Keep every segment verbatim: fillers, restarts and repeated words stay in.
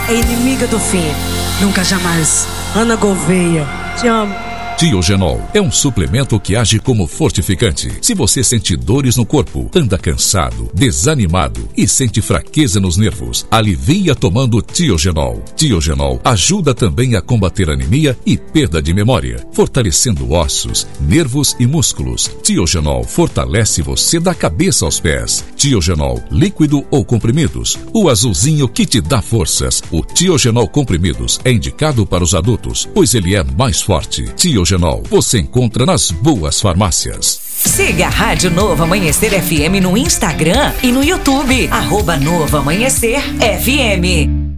é inimiga do fim. Nunca jamais. Ana Gouveia, te amo. Tiogenol é um suplemento que age como fortificante. Se você sente dores no corpo, anda cansado, desanimado e sente fraqueza nos nervos, alivia tomando Tiogenol. Tiogenol ajuda também a combater anemia e perda de memória, fortalecendo ossos, nervos e músculos. Tiogenol fortalece você da cabeça aos pés. Tiogenol, líquido ou comprimidos, o azulzinho que te dá forças. O Tiogenol comprimidos é indicado para os adultos, pois ele é mais forte. Tiogenol você encontra nas boas farmácias. Siga a Rádio Novo Amanhecer F M no Instagram e no YouTube. Arroba Novo Amanhecer F M.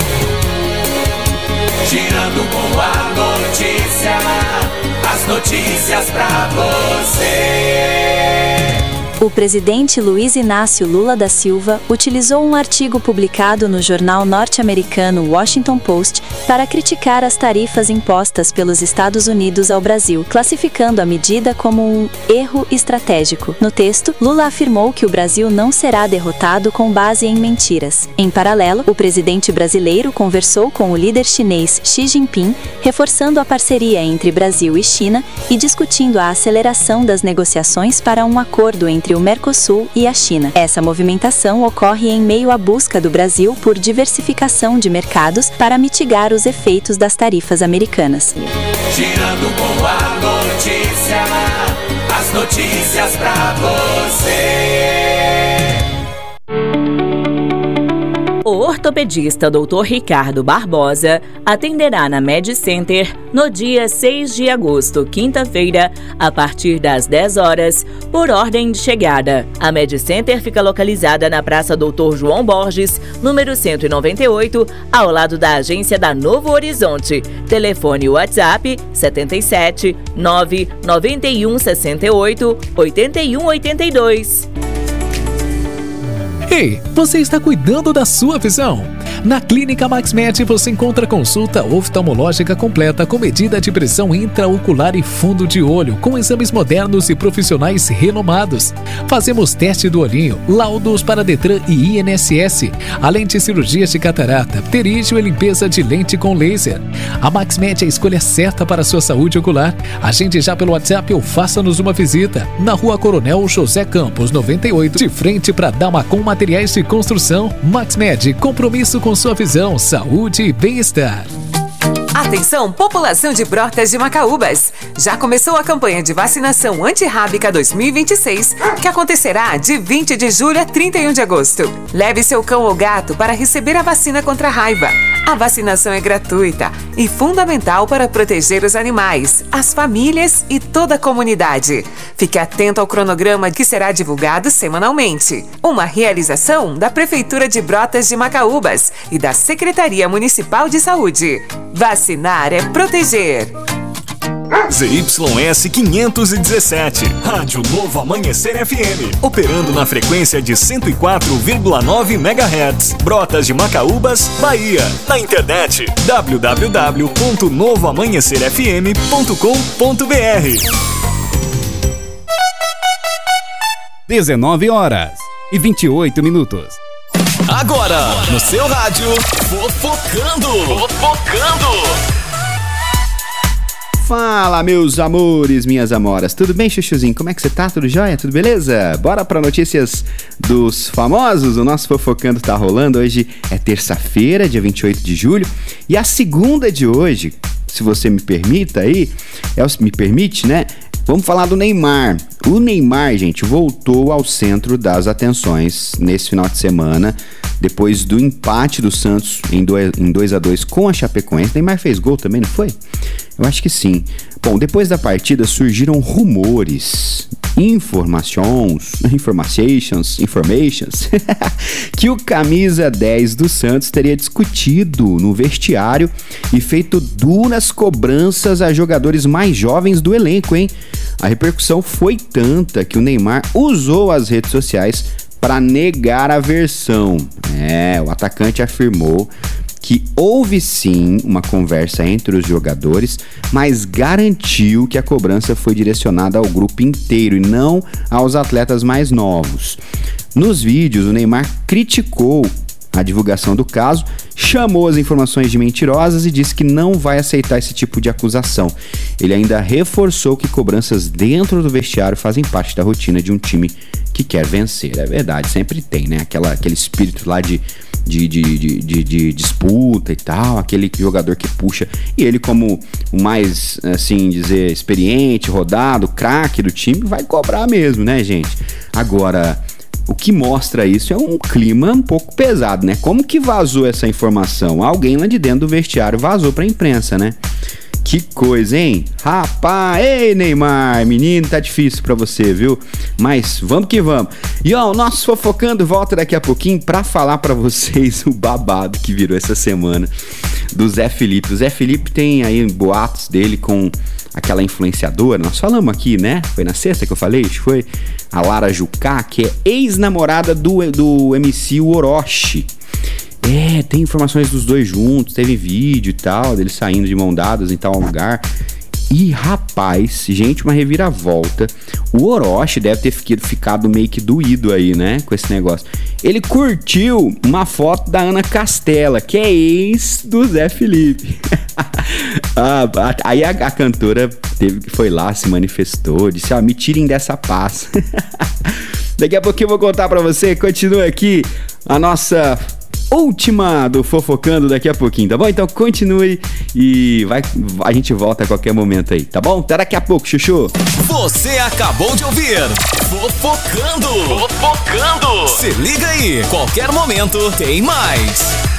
Girando com a notícia, as notícias pra você. O presidente Luiz Inácio Lula da Silva utilizou um artigo publicado no jornal norte-americano Washington Post para criticar as tarifas impostas pelos Estados Unidos ao Brasil, classificando a medida como um erro estratégico. No texto, Lula afirmou que o Brasil não será derrotado com base em mentiras. Em paralelo, o presidente brasileiro conversou com o líder chinês Xi Jinping, reforçando a parceria entre Brasil e China e discutindo a aceleração das negociações para um acordo entre o Mercosul e a China. Essa movimentação ocorre em meio à busca do Brasil por diversificação de mercados para mitigar os efeitos das tarifas americanas. Girando com a notícia, as notícias pra você. O ortopedista doutor Ricardo Barbosa atenderá na Med Center no dia seis de agosto, quinta-feira, a partir das dez horas, por ordem de chegada. A Med Center fica localizada na Praça doutor João Borges, número cento e noventa e oito, ao lado da agência da Novo Horizonte. Telefone WhatsApp sete sete nove nove um seis oito oito um oito dois. Ei, você está cuidando da sua visão? Na Clínica MaxMed você encontra consulta oftalmológica completa com medida de pressão intraocular e fundo de olho, com exames modernos e profissionais renomados. Fazemos teste do olhinho, laudos para Detran e I N S S, além de cirurgias de catarata, pterígio e limpeza de lente com laser. A MaxMed é a escolha certa para a sua saúde ocular. Agende já pelo WhatsApp ou faça-nos uma visita. Na Rua Coronel José Campos, noventa e oito, de frente para Damacom Materiais de Construção. MaxMed, compromisso com sua visão, saúde e bem-estar. Atenção, população de Brotas de Macaúbas! Já começou a campanha de vacinação antirrábica dois mil e vinte e seis, que acontecerá de vinte de julho a trinta e um de agosto. Leve seu cão ou gato para receber a vacina contra a raiva. A vacinação é gratuita e fundamental para proteger os animais, as famílias e toda a comunidade. Fique atento ao cronograma que será divulgado semanalmente. Uma realização da Prefeitura de Brotas de Macaúbas e da Secretaria Municipal de Saúde. Vacinar é proteger. Z Y S quinhentos e dezessete, Rádio Novo Amanhecer F M, operando na frequência de cento e quatro vírgula nove megahertz, Brotas de Macaúbas, Bahia. Na internet, w w w ponto novo amanhecer f m ponto com ponto b r. dezenove horas e vinte e oito minutos. Agora, no seu rádio, Fofocando! Fofocando! Fala, meus amores, minhas amoras, tudo bem, chuchuzinho? Como é que você tá? Tudo jóia? Tudo beleza? Bora pra notícias dos famosos. O nosso Fofocando tá rolando. Hoje é terça-feira, dia vinte e oito de julho, e a segunda de hoje, se você me permita aí, é, me permite, né? Vamos falar do Neymar. O Neymar, gente, voltou ao centro das atenções nesse final de semana, depois do empate do Santos em dois a dois com a Chapecoense. Neymar fez gol também, não foi? Eu acho que sim. Bom, depois da partida surgiram rumores, informações, informations, informations, que o camisa dez do Santos teria discutido no vestiário e feito duras cobranças a jogadores mais jovens do elenco, hein? A repercussão foi tanta que o Neymar usou as redes sociais para negar a versão. É, o atacante afirmou que houve sim uma conversa entre os jogadores, mas garantiu que a cobrança foi direcionada ao grupo inteiro e não aos atletas mais novos. Nos vídeos, o Neymar criticou a divulgação do caso, chamou as informações de mentirosas e disse que não vai aceitar esse tipo de acusação. Ele ainda reforçou que cobranças dentro do vestiário fazem parte da rotina de um time que quer vencer. É verdade, sempre tem, né? Aquela, aquele espírito lá de, de, de, de, de, de disputa e tal, aquele jogador que puxa. E ele, como o mais, assim, dizer, experiente, rodado, craque do time, vai cobrar mesmo, né, gente? Agora, o que mostra isso é um clima um pouco pesado, né? Como que vazou essa informação? Alguém lá de dentro do vestiário vazou pra imprensa, né? Que coisa, hein? Rapaz, ei Neymar, menino, tá difícil pra você, viu? Mas vamos que vamos. E ó, o nosso Fofocando volta daqui a pouquinho pra falar pra vocês o babado que virou essa semana do Zé Felipe. O Zé Felipe tem aí boatos dele com aquela influenciadora, nós falamos aqui, né? Foi na sexta que eu falei, acho que foi a Lara Jucá, que é ex-namorada do, do M C Orochi. É, tem informações dos dois juntos, teve vídeo e tal, deles saindo de mão dadas em tal lugar. E rapaz, gente, uma reviravolta. O Orochi deve ter ficado meio que doído aí, né, com esse negócio. Ele curtiu uma foto da Ana Castela, que é ex do Zé Felipe. ah, aí a, a cantora teve, foi lá, se manifestou, disse, ó, me tirem dessa paz. Daqui a pouquinho eu vou contar pra você, continua aqui a nossa última do Fofocando daqui a pouquinho, tá bom? Então continue e vai, a gente volta a qualquer momento aí, tá bom? Até daqui a pouco, chuchu! Você acabou de ouvir Fofocando! Fofocando! Se liga aí, qualquer momento tem mais!